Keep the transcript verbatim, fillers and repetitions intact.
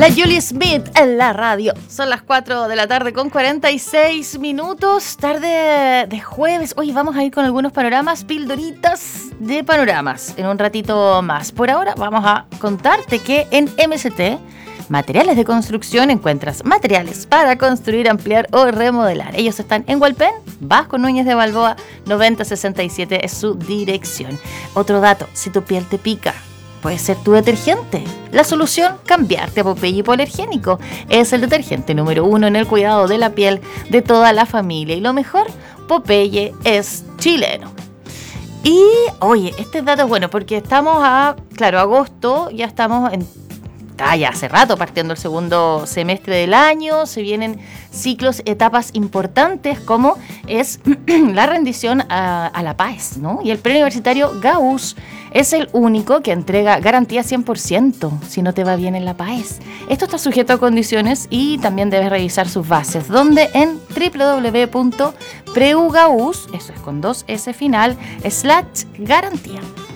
La Julie Smith en la radio. Son las cuatro de la tarde con cuarenta y seis minutos. Tarde de jueves. Hoy vamos a ir con algunos panoramas, pildoritas de panoramas en un ratito más. Por ahora vamos a contarte que en M S T Materiales de Construcción encuentras materiales para construir, ampliar o remodelar. Ellos están en Hualpén, Vasco Núñez de Balboa, noventa sesenta y siete es su dirección. Otro dato, si tu piel te pica, puede ser tu detergente. La solución, cambiarte a Popeye Hipoalergénico. Es el detergente número uno en el cuidado de la piel de toda la familia. Y lo mejor, Popeye es chileno. Y, oye, este dato es bueno porque estamos a, claro, agosto, ya estamos en... Está ya hace rato partiendo el segundo semestre del año, se vienen ciclos, etapas importantes como es la rendición a, a la paz, ¿no? Y el preuniversitario Gauss es el único que entrega garantía cien por ciento si no te va bien en la paz. Esto está sujeto a condiciones y también debes revisar sus bases, donde en doble u doble u doble u punto preugauss, eso es con dos S final, slash garantía.